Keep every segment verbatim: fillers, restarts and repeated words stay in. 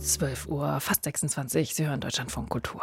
zwölf Uhr, fast sechsundzwanzig. Sie hören Deutschlandfunk Kultur.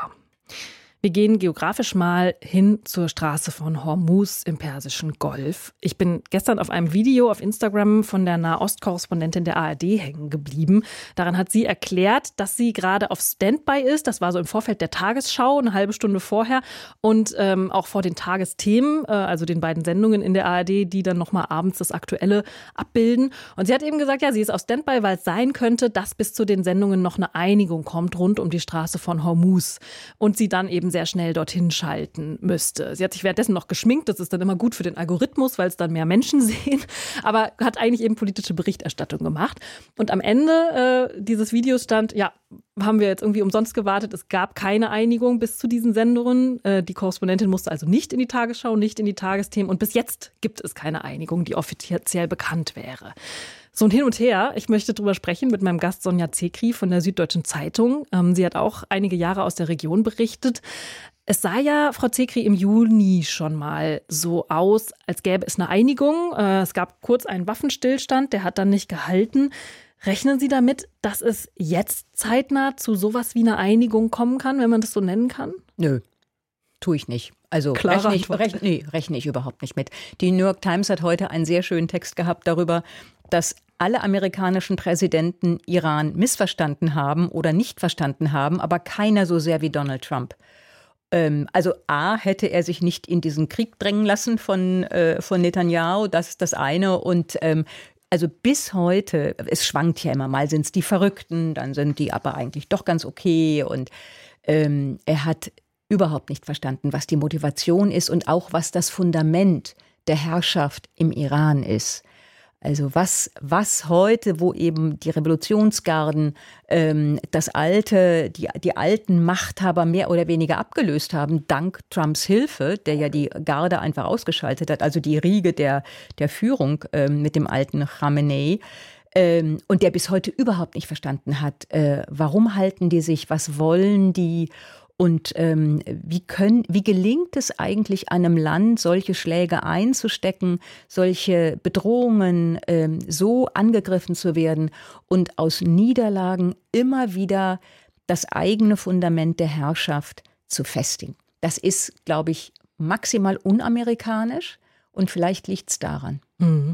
Wir gehen geografisch mal hin zur Straße von Hormuz im Persischen Golf. Ich bin gestern auf einem Video auf Instagram von der Nahost-Korrespondentin der A R D hängen geblieben. Daran hat sie erklärt, dass sie gerade auf Standby ist. Das war so im Vorfeld der Tagesschau, eine halbe Stunde vorher. Und ähm, auch vor den Tagesthemen, äh, also den beiden Sendungen in der A R D, die dann nochmal abends das Aktuelle abbilden. Und sie hat eben gesagt, ja, sie ist auf Standby, weil es sein könnte, dass bis zu den Sendungen noch eine Einigung kommt rund um die Straße von Hormuz. Und sie dann eben sehr schnell dorthin schalten müsste. Sie hat sich währenddessen noch geschminkt. Das ist dann immer gut für den Algorithmus, weil es dann mehr Menschen sehen. Aber hat eigentlich eben politische Berichterstattung gemacht. Und am Ende äh, dieses Videos stand, ja, haben wir jetzt irgendwie umsonst gewartet. Es gab keine Einigung bis zu diesen Sendungen. Äh, die Korrespondentin musste also nicht in die Tagesschau, nicht in die Tagesthemen. Und bis jetzt gibt es keine Einigung, die offiziell bekannt wäre. So ein Hin und Her. Ich möchte drüber sprechen mit meinem Gast Sonja Zekri von der Süddeutschen Zeitung. Ähm, sie hat auch einige Jahre aus der Region berichtet. Es sah ja, Frau Zekri, im Juni schon mal so aus, als gäbe es eine Einigung. Äh, es gab kurz einen Waffenstillstand, der hat dann nicht gehalten. Rechnen Sie damit, dass es jetzt zeitnah zu sowas wie einer Einigung kommen kann, wenn man das so nennen kann? Nö, tue ich nicht. Also Klare rechne ich, rechne, nee, rechne ich überhaupt nicht mit. Die New York Times hat heute einen sehr schönen Text gehabt darüber, dass alle amerikanischen Präsidenten Iran missverstanden haben oder nicht verstanden haben, aber keiner so sehr wie Donald Trump. Ähm, also A, hätte er sich nicht in diesen Krieg drängen lassen von, äh, von Netanyahu, das ist das eine. Und ähm, also bis heute, es schwankt ja immer, mal sind es die Verrückten, dann sind die aber eigentlich doch ganz okay. Und ähm, er hat überhaupt nicht verstanden, was die Motivation ist und auch was das Fundament der Herrschaft im Iran ist. Also was, was heute, wo eben die Revolutionsgarden ähm, das alte, die, die alten Machthaber mehr oder weniger abgelöst haben, dank Trumps Hilfe, der ja die Garde einfach ausgeschaltet hat, also die Riege der, der Führung ähm, mit dem alten Khamenei, ähm, und der bis heute überhaupt nicht verstanden hat, äh, warum halten die sich, was wollen die? Und ähm, wie, können, wie gelingt es eigentlich einem Land, solche Schläge einzustecken, solche Bedrohungen ähm, so angegriffen zu werden und aus Niederlagen immer wieder das eigene Fundament der Herrschaft zu festigen? Das ist, glaube ich, maximal unamerikanisch und vielleicht liegt es daran. Mhm.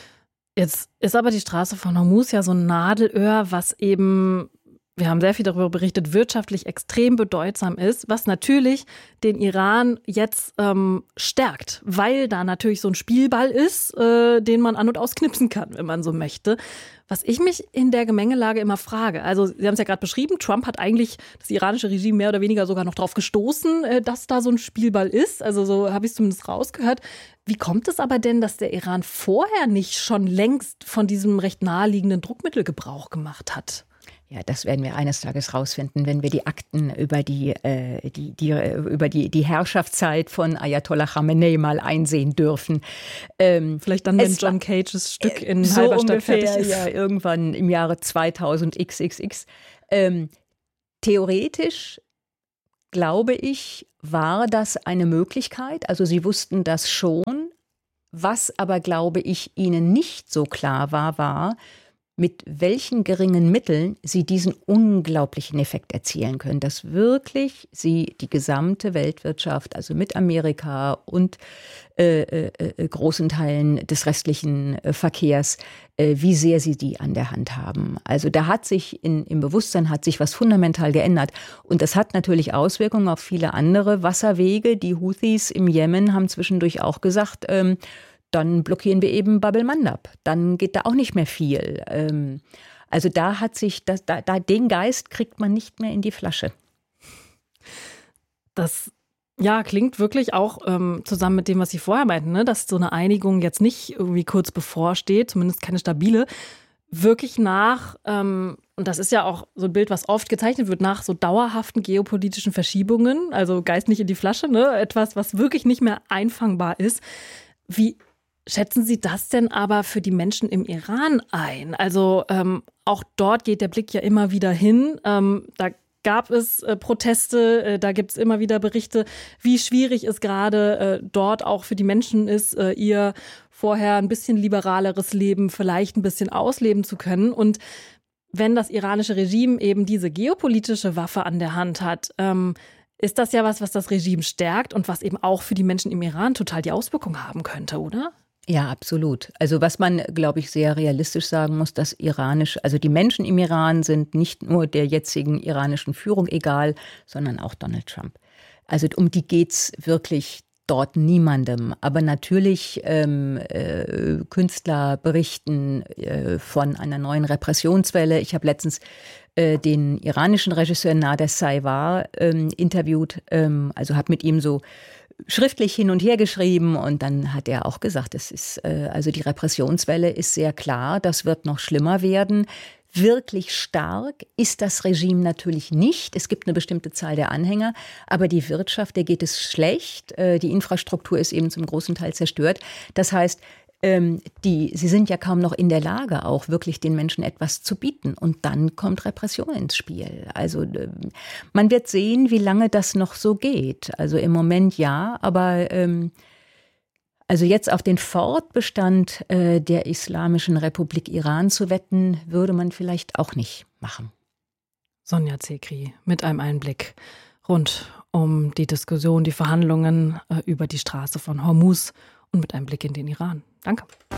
Jetzt ist aber die Straße von Hormuz ja so ein Nadelöhr, was eben, wir haben sehr viel darüber berichtet, wirtschaftlich extrem bedeutsam ist, was natürlich den Iran jetzt ähm, stärkt, weil da natürlich so ein Spielball ist, äh, den man an- und ausknipsen kann, wenn man so möchte. Was ich mich in der Gemengelage immer frage, also Sie haben es ja gerade beschrieben, Trump hat eigentlich das iranische Regime mehr oder weniger sogar noch drauf gestoßen, äh, dass da so ein Spielball ist. Also so habe ich es zumindest rausgehört. Wie kommt es aber denn, dass der Iran vorher nicht schon längst von diesem recht naheliegenden Druckmittel Gebrauch gemacht hat? Ja, das werden wir eines Tages rausfinden, wenn wir die Akten über die, äh, die, die, über die, die Herrschaftszeit von Ayatollah Khamenei mal einsehen dürfen. Ähm, Vielleicht dann, wenn John Cages Stück in so Halberstadt ungefähr, fertig ist. Ja, irgendwann im Jahre zweitausend X X X. Ähm, theoretisch, glaube ich, war das eine Möglichkeit. Also sie wussten das schon. Was aber, glaube ich, ihnen nicht so klar war, war, mit welchen geringen Mitteln sie diesen unglaublichen Effekt erzielen können, dass wirklich sie die gesamte Weltwirtschaft, also mit Amerika und äh, äh, großen Teilen des restlichen äh, Verkehrs, äh, wie sehr sie die an der Hand haben. Also da hat sich in, im Bewusstsein hat sich was fundamental geändert. Und das hat natürlich Auswirkungen auf viele andere Wasserwege. Die Houthis im Jemen haben zwischendurch auch gesagt, ähm, dann blockieren wir eben Bab el-Mandab. Dann geht da auch nicht mehr viel. Also da hat sich, das, da, da, den Geist kriegt man nicht mehr in die Flasche. Das ja, klingt wirklich auch ähm, zusammen mit dem, was Sie vorher meinten, ne? Dass so eine Einigung jetzt nicht irgendwie kurz bevorsteht, zumindest keine stabile, wirklich nach, ähm, und das ist ja auch so ein Bild, was oft gezeichnet wird, nach so dauerhaften geopolitischen Verschiebungen, also Geist nicht in die Flasche, ne? Etwas, was wirklich nicht mehr einfangbar ist. Wie schätzen Sie das denn aber für die Menschen im Iran ein? Also ähm, auch dort geht der Blick ja immer wieder hin. Ähm, da gab es äh, Proteste, äh, da gibt es immer wieder Berichte, wie schwierig es gerade äh, dort auch für die Menschen ist, äh, ihr vorher ein bisschen liberaleres Leben vielleicht ein bisschen ausleben zu können. Und wenn das iranische Regime eben diese geopolitische Waffe an der Hand hat, ähm, ist das ja was, was das Regime stärkt und was eben auch für die Menschen im Iran total die Auswirkung haben könnte, oder? Ja, absolut. Also was man, glaube ich, sehr realistisch sagen muss, dass iranisch, also die Menschen im Iran sind nicht nur der jetzigen iranischen Führung egal, sondern auch Donald Trump. Also um die geht's wirklich dort niemandem. Aber natürlich ähm, äh, Künstler berichten äh, von einer neuen Repressionswelle. Ich habe letztens äh, den iranischen Regisseur Nader Sayar ähm, interviewt, ähm, also habe mit ihm so schriftlich hin und her geschrieben und dann hat er auch gesagt, es ist äh, also die Repressionswelle ist sehr klar, das wird noch schlimmer werden. Wirklich stark ist das Regime natürlich nicht. Es gibt eine bestimmte Zahl der Anhänger, aber die Wirtschaft, der geht es schlecht. Äh, die Infrastruktur ist eben zum großen Teil zerstört. Das heißt, ähm, die, sie sind ja kaum noch in der Lage, auch wirklich den Menschen etwas zu bieten. Und dann kommt Repression ins Spiel. Also äh, man wird sehen, wie lange das noch so geht. Also im Moment ja, aber ähm, also jetzt auf den Fortbestand äh, der Islamischen Republik Iran zu wetten, würde man vielleicht auch nicht machen. Sonja Zekri mit einem Einblick rund um die Diskussion, die Verhandlungen äh, über die Straße von Hormuz und mit einem Blick in den Iran. Danke.